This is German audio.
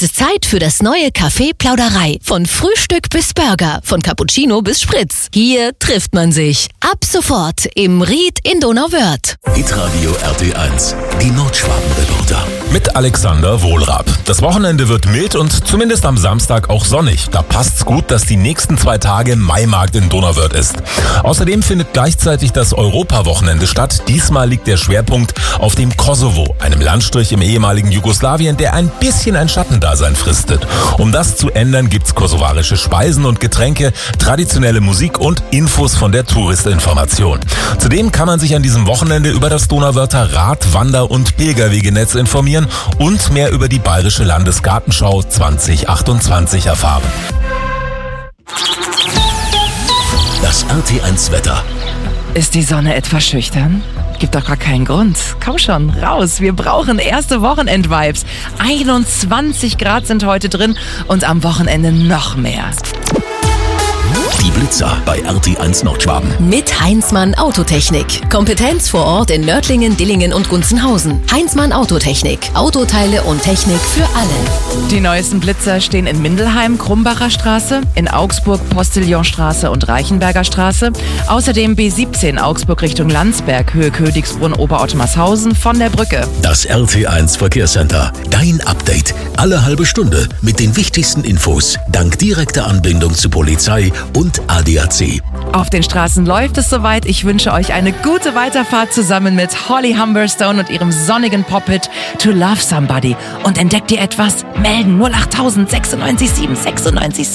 Es ist Zeit für das neue Café Plauderei. Von Frühstück bis Burger, von Cappuccino bis Spritz. Hier trifft man sich. Ab sofort im Ried in Donauwörth. Hitradio RT1, die Nordschwaben-Reporter. Mit Alexander Wohlrab. Das Wochenende wird mild und zumindest am Samstag auch sonnig. Da passt's gut, dass die nächsten 2 Tage Maimarkt in Donauwörth ist. Außerdem findet gleichzeitig das Europawochenende statt. Diesmal liegt der Schwerpunkt auf dem Kosovo, einem Landstrich im ehemaligen Jugoslawien, der ein bisschen ein Schattendasein fristet. Um das zu ändern, gibt's kosovarische Speisen und Getränke, traditionelle Musik und Infos von der Touristinformation. Zudem kann man sich an diesem Wochenende über das Donauwörther Rad-, Wander- und Pilgerwegenetz informieren und mehr über die Bayerische Landesgartenschau 2028 erfahren. Das RT1-Wetter. Ist die Sonne etwas schüchtern? Gibt doch gar keinen Grund. Komm schon, raus. Wir brauchen erste Wochenend-Vibes. 21 Grad sind heute drin und am Wochenende noch mehr. Die Blitzer bei RT1 Nordschwaben. Mit Heinzmann Autotechnik. Kompetenz vor Ort in Nördlingen, Dillingen und Gunzenhausen. Heinzmann Autotechnik. Autoteile und Technik für alle. Die neuesten Blitzer stehen in Mindelheim, Krumbacher Straße, in Augsburg, Postillonstraße und Reichenberger Straße. Außerdem B17 Augsburg Richtung Landsberg, Höhe Königsbrunn, Oberottmarshausen von der Brücke. Das RT1 Verkehrscenter. Dein Update. Alle halbe Stunde mit den wichtigsten Infos. Dank direkter Anbindung zu Polizei und ADAC. Auf den Straßen läuft es soweit. Ich wünsche euch eine gute Weiterfahrt zusammen mit Holly Humberstone und ihrem sonnigen Pop-Hit To Love Somebody. Und entdeckt ihr etwas? Melden 08000 96 7 96